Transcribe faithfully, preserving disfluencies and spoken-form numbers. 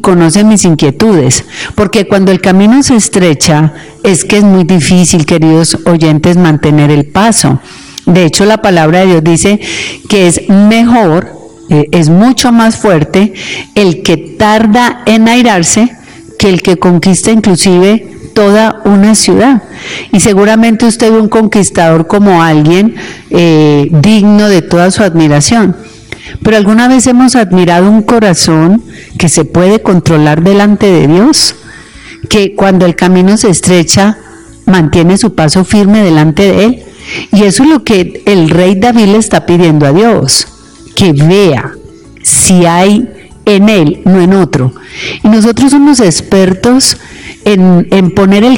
conoce mis inquietudes, porque cuando el camino se estrecha es que es muy difícil, queridos oyentes, mantener el paso. De hecho, la palabra de Dios dice que es mejor, eh, es mucho más fuerte el que tarda en airarse que el que conquista inclusive toda una ciudad. Y seguramente usted ve un conquistador como alguien eh, digno de toda su admiración. Pero alguna vez hemos admirado un corazón que se puede controlar delante de Dios, que cuando el camino se estrecha mantiene su paso firme delante de Él. Y eso es lo que el rey David le está pidiendo a Dios, que vea si hay en Él, no en otro. Y nosotros somos expertos en, en poner el